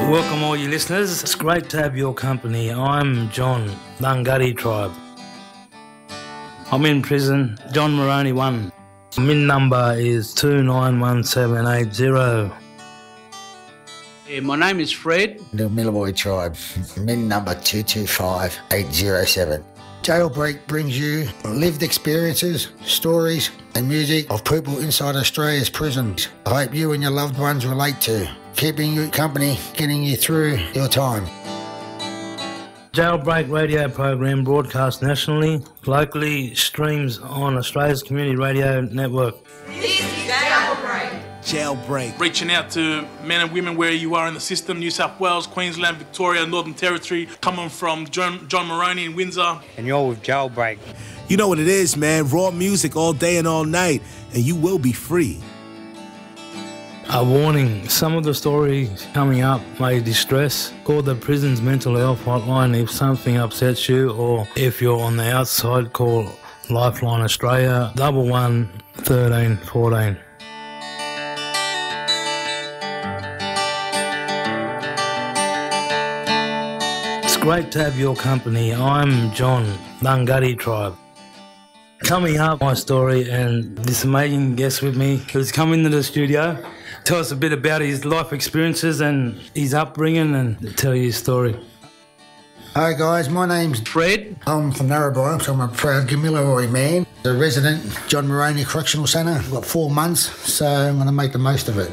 Welcome all you listeners. It's great to have your company. I'm John, the Ngati tribe. I'm in prison, John Moroney 1. Min number is 2917880. My name is Fred. The Millaboy tribe, min number 225807. Jailbreak brings you lived experiences, stories and music of people inside Australia's prisons. I hope you and your loved ones relate to, keeping you company, getting you through your time. Jailbreak radio program broadcast nationally, locally, streams on Australia's community radio network. This is Jailbreak. Jailbreak. Reaching out to men and women where you are in the system, New South Wales, Queensland, Victoria, Northern Territory, coming from John Moroney in Windsor. And you're with Jailbreak. You know what it is, man. Raw music all day and all night, and you will be free. A warning, some of the stories coming up may distress. Call the prison's mental health hotline if something upsets you, or if you're on the outside, call Lifeline Australia, 11 13 14. It's great to have your company. I'm John, the Ngati tribe. Coming up, my story, and this amazing guest with me who's come into the studio. Tell us a bit about his life experiences and his upbringing, and tell you his story. Hi guys, my name's Fred. I'm from Narrabri, so I'm a proud Gamilaroi man. The resident John Moroney Correctional Centre. I've got 4 months, so I'm going to make the most of it.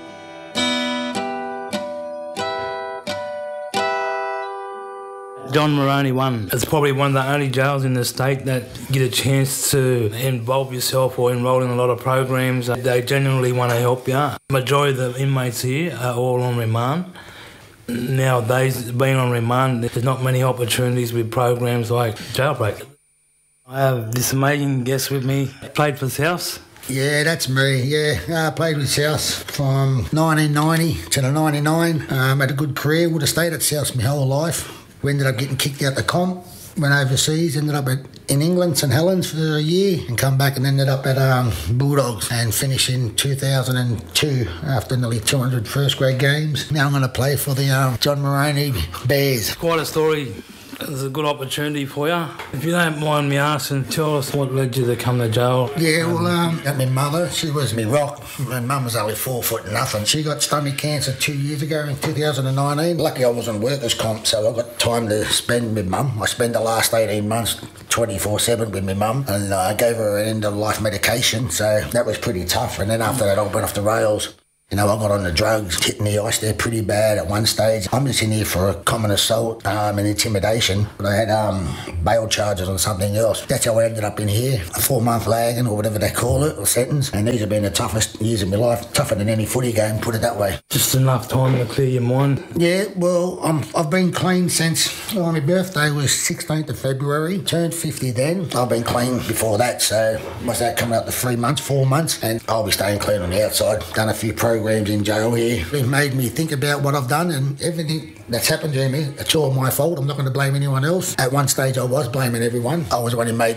John Moroney 1. It's probably one of the only jails in the state that get a chance to involve yourself or enrol in a lot of programs. They genuinely want to help you. Majority of the inmates here are all on remand. Nowadays, being on remand, there's not many opportunities with programs like Jailbreak. I have this amazing guest with me. Played for Souths. Yeah, that's me, yeah. I played with Souths from 1990 to the 99. Had a good career, would have stayed at Souths my whole life. We ended up getting kicked out the comp, went overseas, ended up in England, St Helens for a year, and come back and ended up at Bulldogs and finished in 2002 after nearly 200 first grade games. Now I'm going to play for the John Moroney Bears. Quite a story. It's a good opportunity for you. If you don't mind me asking, tell us what led you to come to jail. Yeah, well, my mother, she was me rock. My mum was only 4 foot nothing. She got stomach cancer 2 years ago in 2019. Lucky I was on workers' comp, so I got time to spend with mum. I spent the last 18 months 24/7 with my mum, and I gave her an end-of-life medication, so that was pretty tough. And then after that, I went off the rails. You know, I got on the drugs, hitting the ice there pretty bad at one stage. I'm just in here for a common assault and intimidation. But I had bail charges on something else. That's how I ended up in here. A 4-month lagging or whatever they call it, or sentence. And these have been the toughest years of my life. Tougher than any footy game, put it that way. Just enough time to clear your mind. Yeah, well, I've been clean since my birthday was 16th of February. Turned 50 then. I've been clean before that, so what's that coming up to 3 months, 4 months? And I'll be staying clean on the outside. Done a few programs in jail here. It made me think about what I've done, and everything that's happened to me, it's all my fault. I'm not going to blame anyone else. At one stage I was blaming everyone. I was the one who made